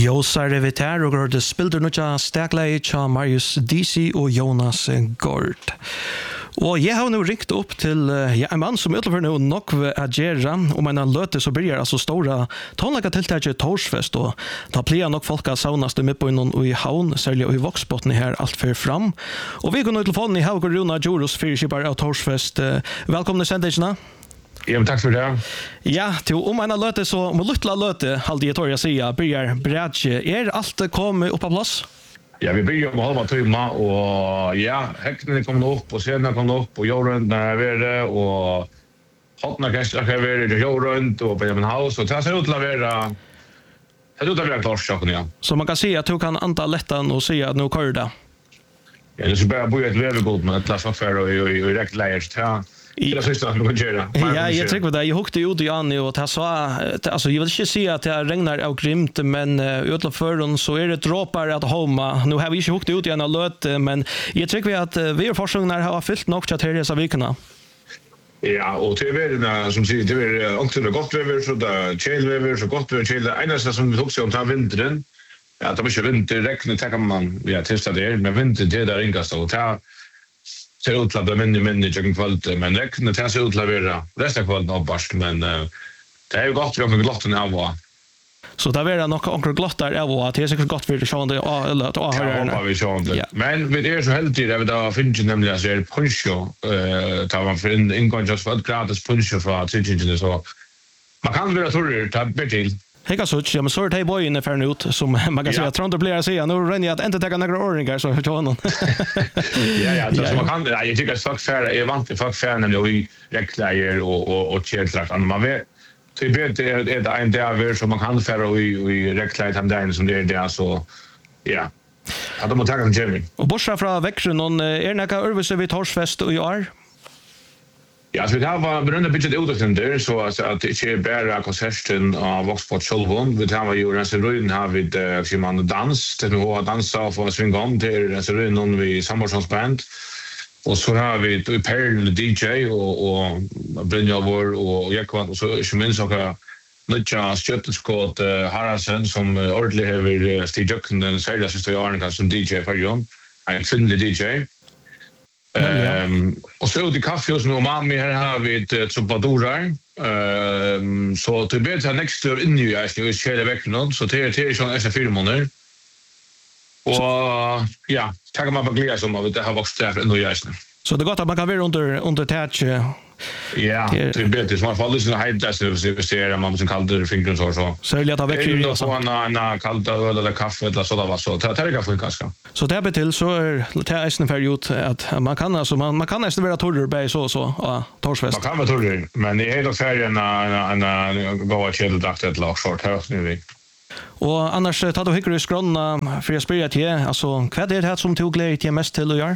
Josar Revitar og Gord spilder noe stegleie til Marius DC og Jonas Gord. Og jeg har nå ringt opp til en mann som utenfor nå nok ved Agera, om en løte så blir altså store tonelaga tiltak i Torsfest, og da blir nok folk av saunast med på innom i Havn, særlig i Voksbotten her alt for fram. Og vi går nå til telefonen i Havn og Runa Djoros, fyrkjipar av Torsfest. Velkommen til sendingene. Ja, takk for det. Ja, til om en løte så må luttla løte, halde jeg tår jeg sier, bryr bredje. Alt kommet opp av plass? Ja, vi bygger om halva timme, og ja, hektene kommer opp, og scenen kommer opp, og jordrønt er det, og hotnarkester er det, jordrønt, og Benjamin House, og det ser ut til å være klarsjakken, ja. Så man kan si at du kan anta lettan og si at nå kører det? Ja, det er bare bo i et levegod med et lassaffer og i rekt leier, det är sista man kan göra. Ja, jag tycker det. Jag hukte ut i Annie och jag sa alltså jag vill inte säga att det regnar av grymt, men utanför förrun så är det droppar att homa. Nu har vi inte hukt ut i en alert, men jag tycker att vi är forskningar har fyllt nog till dessa veckorna. Ja, och till världen som säger det är också det gott väder så där chillväder så gott väder chill. Enda som vi också om tar vintern. Ja, det blir vinter regn tar man ja testa det men vinter det där inga så ta ser ut att det minne jag kvalitet men det kan se ut att vara resten kvalitet av barsk men det är ju gott vi har glott nu av. Så det är nog onkel glottar av att det är säkert gott för det sjön det eller att ha det. Men vi är så heldigt det där finns ju nämligen så är puncho tar man för in just för gratis puncho för att det så man kan vara torr ta bättre. Hej så jag men så det boy in för ut som man kan säga Toronto player säger nu ränner jag att inte ta några ordningar så hör honom. Ja, så man kan jag tycker att fuck fair är vant fuck fair när vi rekläger och chilltrakt man vet så det är en där så man kan färra och i rekläger han där som det är där så ja. Att de tar en Jeremy. Och borsa från Växjö någon är några överse vid Torsfest och i år. Ja, så vi har brunna budget utåt så att det är bara konserten av Voxport Solvon. Vi har ju en serun här vid Simon dans, det nu dansa för swing om till en serun någon vid Sammarsons band. Och så har vi Perl DJ och Brynjolfur och Jakob och så minns också Nutja Stjärteskott Haraldsson som ordentligt har stigat den seriösa historien som DJ för Jon. En kvinnlig DJ. Och så ut i kaffehus nu mamma här har vi ett trubadurar så till bättre next door in ju är ju skele veck nu så det är ju en film månader och ja tackar man på glädje som av det har vuxit där nu just nu så det går att man kan vara under touch. Ja, det är bättre så man får lyssna hit där så vi ser man som kallar det fingrar så. Så jag tar väck ju så en kall öl eller kaffe eller så där var så. Ta det kaffe kanske. Så det betyder så är det är en period att man kan alltså man kan nästan vara torr på så ja, Torsfest. Man kan vara torr, men det är då färgen en goda kedjedrakt ett lag short här nu. Och annars tar du hyckris gronna för jag spelar till alltså vad är det som tog glädje till mest till att göra?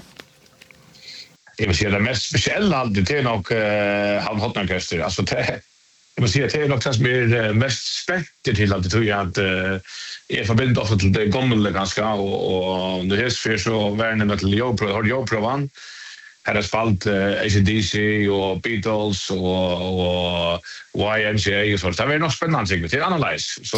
Jag vill säga det mest speciella alltid det är nog halvhotnarkester. Alltså det jag vill säga det är nog det som är mest spännande till alltid tror jag att jag förbinder ofta till det gamla ganska och det är för så världen med till Joprovan. Här har spalt AC/DC och Beatles och YMCA och så. Det är nog spännande säkert till analys. Så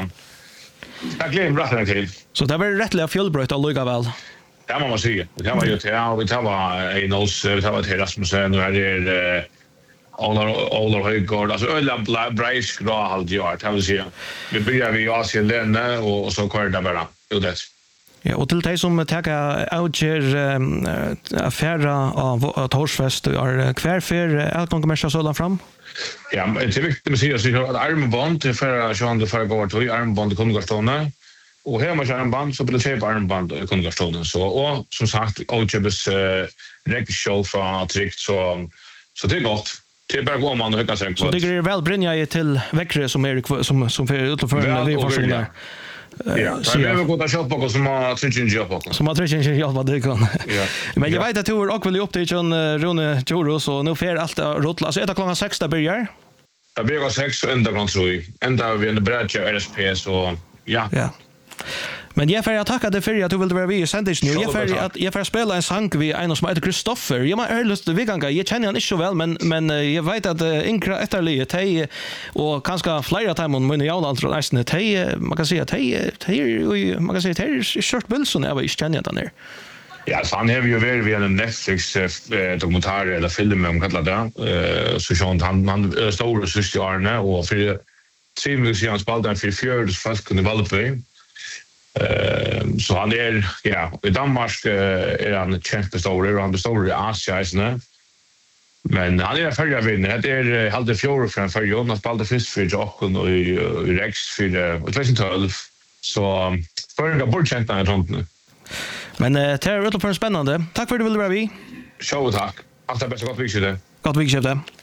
jag glömmer rätt till. Så det var rättliga fjällbröt att lugga väl. Ja, man måste säga. Det var ju till vi tar en oss vi tar till Rasmussen och det Olar Höjgård alltså ölla Bryce Grå halvår kan vi säga. Vi börjar vi Asien länne och så kör det bara. Jo det. Ja, och till dig som tar outger affära av Torsfest är kvärfer alkoholkommersiella sådana fram. Ja, det är viktigt att säga så att armband för Jean de Fargård till armband kommer att stå. Och här man kör armband så blir det på armband och kungastolen så och som sagt Outjebs regshow från tryckt så det är gott. Det är bara gå man och höka sig. Så det är väl Brynja till Växjö som är som för utanför vi får där. Ja, det är väl gott att köpa på som har tryckt jobb på. Som har tryckt jobb det kan. Ja. Men jag vet att du är också väl upp till Rune Djoros och nu får allt rotla så är klockan 6 där börjar. Det börjar 6 och ända klockan 3. Ända vi under brädja RSP så ja. Ja. Men jag får tacka dig för att du ville vara med i sändningen. Jag får spela en sång vid en som heter Kristoffer. Jag har lust vi kan jag känner han inte så väl men jag vet att Inkra Etterlie tej och kanske flera timon men jag alltså nästan tej man kan säga tej man kan säga tej short Wilson jag vet känner den där. Ja, så han har ju varit vid en Netflix dokumentär eller film om kallar det. Så sånt han stora systerna och för 3 museer spalten för fjärde fast kunde väl på. Så han i Danmark han kämpe stor och han består i Asien. Men han färdig att vinna. Det halde fjärde från för Jonas spalten först för Jochen och i Rex för 2012. Så för en bordkänt där runt nu. Men det är utanför spännande. Tack för att du ville vara med. Show tack. Allt det bästa gott vikskifte. Gott vikskifte.